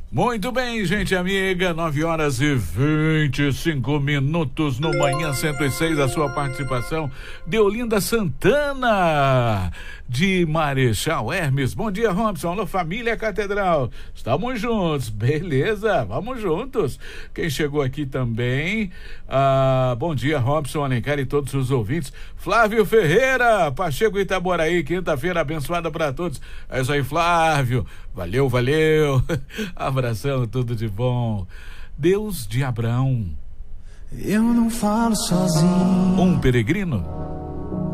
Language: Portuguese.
Muito bem, gente amiga, 9h25 no Manhã 106, a sua participação. Deolinda Santana, de Marechal Hermes. Bom dia, Robson. Alô, família Catedral. Estamos juntos, beleza? Vamos juntos. Quem chegou aqui também, bom dia, Robson Alencar e todos os ouvintes. Flávio Ferreira, Pacheco Itaboraí, quinta-feira abençoada para todos. É isso aí, Flávio. Valeu. Abração, tudo de bom. Deus de Abraão. Eu não falo sozinho. Um peregrino.